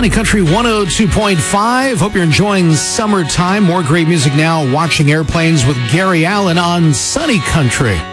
Sunny Country 102.5. Hope you're enjoying summertime. More great music now. Watching Airplanes with Gary Allan on Sunny Country.